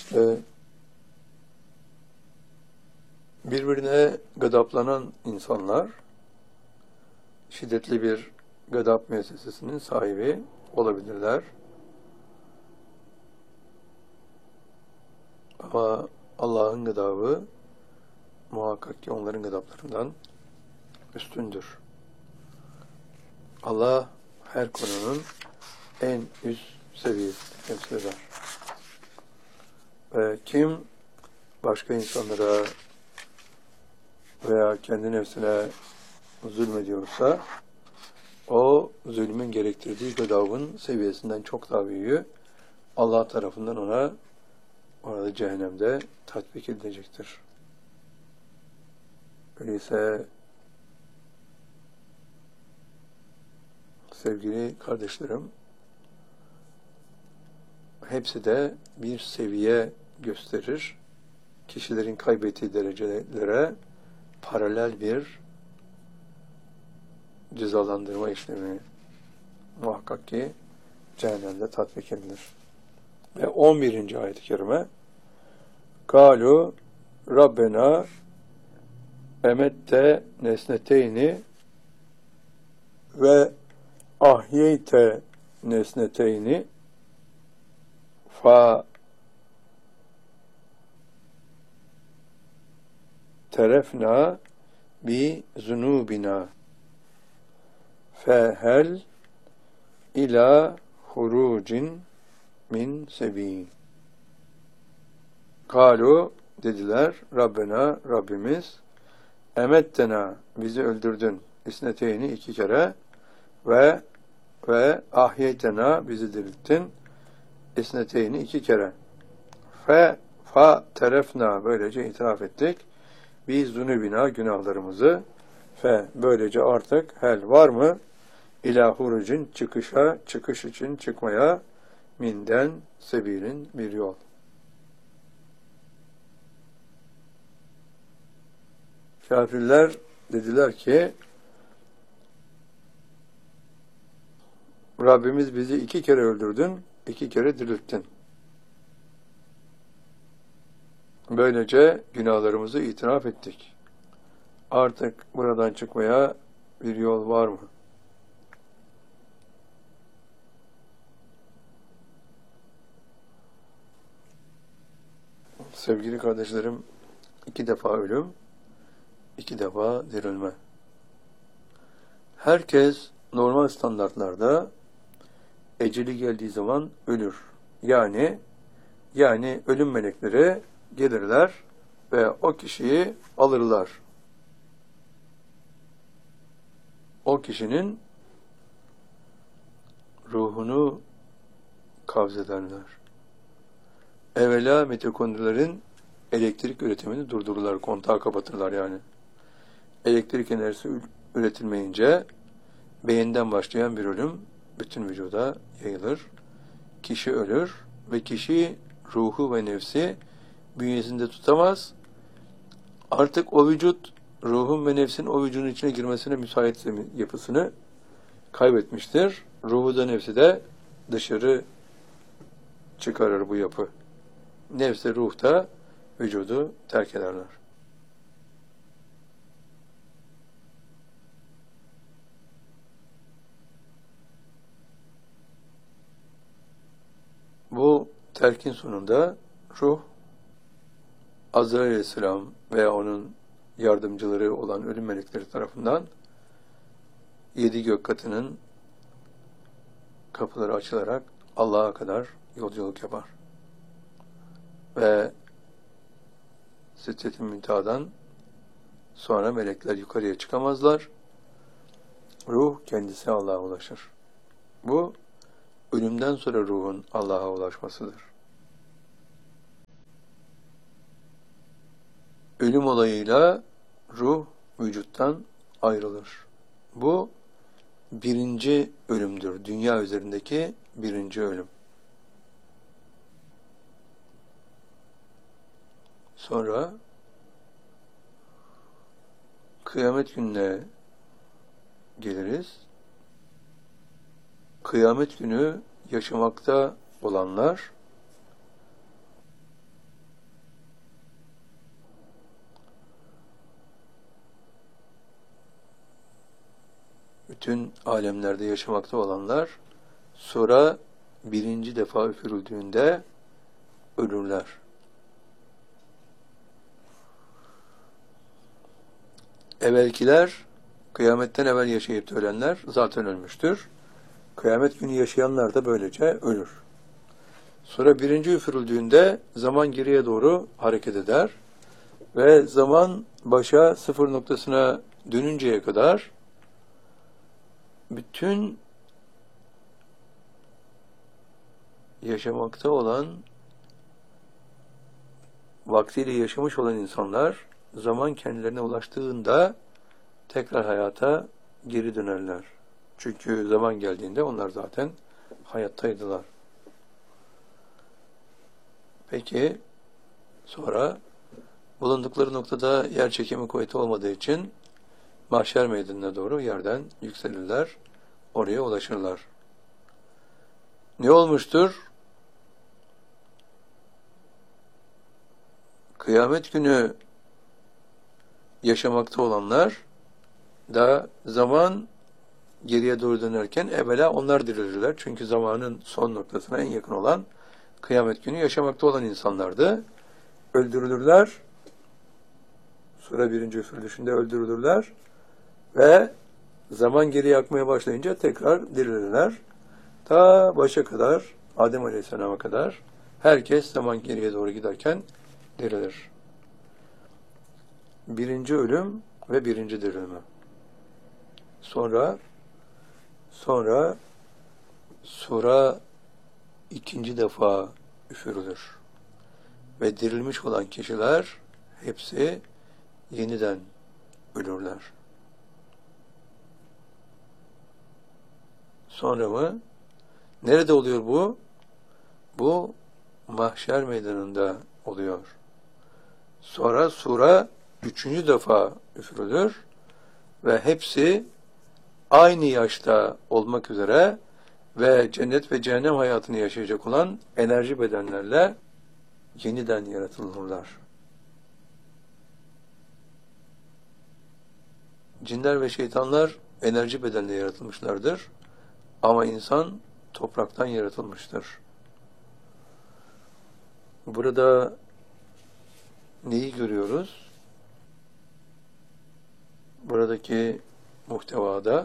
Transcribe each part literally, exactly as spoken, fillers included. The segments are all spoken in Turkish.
Ve birbirine gadaplanan insanlar şiddetli bir gadap müessesesinin sahibi olabilirler. Ama Allah'ın gadabı muhakkak ki onların gadaplarından üstündür. Allah her konunun en üst seviyesini temsil eder. Ve kim başka insanlara veya kendi nefsine zulmediyorsa o zulmün gerektirdiği gadabın seviyesinden çok daha büyüğü Allah tarafından ona orada cehennemde tatbik edilecektir. Öyleyse sevgili kardeşlerim, hepsi de bir seviye gösterir. Kişilerin kaybettiği derecelere paralel bir cezalandırma işlemi muhakkak ki cehennemde tatbik edilir. Ve on birinci ayet-i kerime Kalu Rabbena emette nesneteyni ve ahyeyte nesneteyni fa terefna bi zunubina fehel ila hurucin min sebi. Kalu dediler Rabbena Rabbimiz emettena bizi öldürdün isneteyni iki kere ve ve ahyeytena bizi dirilttin isneteyni iki kere fe fa terefna böylece itiraf ettik biz zunubina günahlarımızı fe böylece artık hel var mı ila hurucin çıkışa çıkış için çıkmaya minden sebilin bir yol. Kafirler dediler ki Rabbimiz bizi iki kere öldürdün, iki kere dirilttin. Böylece günahlarımızı itiraf ettik. Artık buradan çıkmaya bir yol var mı? Sevgili kardeşlerim, iki defa ölüm, iki defa dirilme. Herkes normal standartlarda eceli geldiği zaman ölür. Yani yani ölüm melekleri gelirler ve o kişiyi alırlar. O kişinin ruhunu kavzederler. Evvela mitokondrilerin elektrik üretimini durdururlar, kontağı kapatırlar yani. Elektrik enerjisi üretilmeyince beyinden başlayan bir ölüm bütün vücuda yayılır. Kişi ölür ve kişi ruhu ve nefsi bünyesinde tutamaz. Artık o vücut ruhun ve nefsin o vücudun içine girmesine müsait yapısını kaybetmiştir. Ruhu da nefsi de dışarı çıkarır bu yapı. Nefsi ruh da vücudu terk ederler. Bu terkin sonunda ruh Azrail Aleyhisselam veya onun yardımcıları olan ölüm melekleri tarafından yedi gök katının kapıları açılarak Allah'a kadar yolculuk yapar. Ve Sidret-i Münteha'dan sonra melekler yukarıya çıkamazlar. Ruh kendisi Allah'a ulaşır. Bu ölümden sonra ruhun Allah'a ulaşmasıdır. Ölüm olayıyla ruh vücuttan ayrılır. Bu birinci ölümdür. Dünya üzerindeki birinci ölüm. Sonra kıyamet gününe geliriz. Kıyamet günü yaşamakta olanlar bütün alemlerde yaşamakta olanlar sonra birinci defa üfürüldüğünde ölürler. Evvelkiler, kıyametten evvel yaşayıp ölenler zaten ölmüştür. Kıyamet günü yaşayanlar da böylece ölür. Sonra birinci üfürüldüğünde zaman geriye doğru hareket eder ve zaman başa sıfır noktasına dönünceye kadar bütün yaşamakta olan, vaktiyle yaşamış olan insanlar zaman kendilerine ulaştığında tekrar hayata geri dönerler. Çünkü zaman geldiğinde onlar zaten hayattaydılar. Peki sonra bulundukları noktada yer çekimi kuvveti olmadığı için mahşer meydanına doğru yerden yükselirler, oraya ulaşırlar. Ne olmuştur? Kıyamet günü yaşamakta olanlar da zaman geriye doğru dönerken evvela onlar dirilirler. Çünkü zamanın son noktasına en yakın olan kıyamet günü yaşamakta olan insanlardı. Öldürülürler. Sonra birinci üfürülüşünde öldürülürler. Ve zaman geriye akmaya başlayınca tekrar dirilirler. Ta başa kadar, Adem Aleyhisselam'a kadar herkes zaman geriye doğru giderken dirilir. Birinci ölüm ve birinci dirilme. Sonra sonra sonra ikinci defa üfürülür. Ve dirilmiş olan kişiler hepsi yeniden ölürler. Sonra mı? Nerede oluyor bu? Bu mahşer meydanında oluyor. Sonra sura üçüncü defa üfürülür ve hepsi aynı yaşta olmak üzere ve cennet ve cehennem hayatını yaşayacak olan enerji bedenlerle yeniden yaratılırlar. Cinler ve şeytanlar enerji bedenle yaratılmışlardır. Ama insan topraktan yaratılmıştır. Burada neyi görüyoruz? Buradaki muhtevada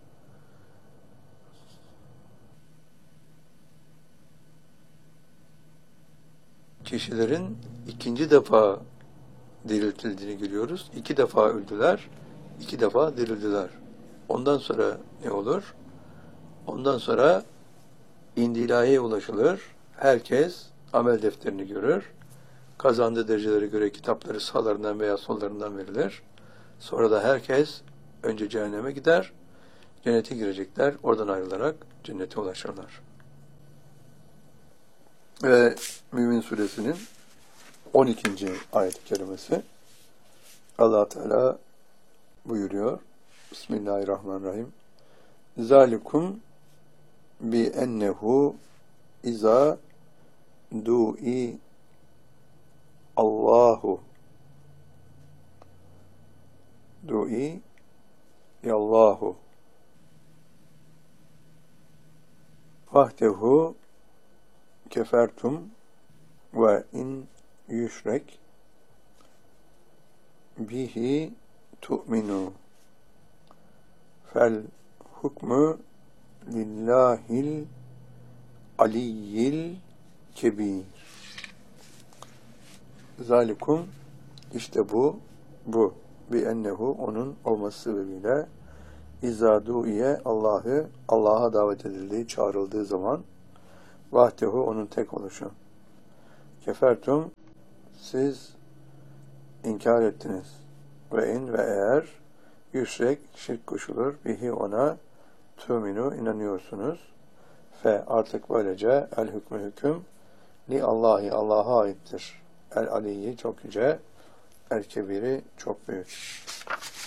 kişilerin ikinci defa diriltildiğini görüyoruz. İki defa öldüler, iki defa dirildiler. Ondan sonra ne olur? Ondan sonra indilahiye ulaşılır. Herkes amel defterini görür. Kazandığı derecelere göre kitapları sağlarından veya sollarından verilir. Sonra da herkes önce cehenneme gider, cennete girecekler, oradan ayrılarak cennete ulaşırlar. Ve Mümin Suresinin on ikinci ayet-i kerimesi Allah Teala buyuruyor. Bismillahirrahmanirrahim. Zalikum bi ennehu iza du'i Allahu du'i Allahu vahdehu kefertum ve in yüşrek bihi tu'minu fel hukmu lillahil aliyyil kebir. Zalikum işte bu bu bi ennehu onun olması sebebiyle izaduiye Allah'ı Allah'a davet edildiği, çağrıldığı zaman vahdehu onun tek oluşu. Kefertum siz inkar ettiniz. Ve in ve eğer yüşrek şirk koşulur bihi ona tüminu inanıyorsunuz. Fe artık böylece el hükmü hüküm li Allahi Allah'a aittir. El aliyyi çok yüce, el kebiri çok büyük.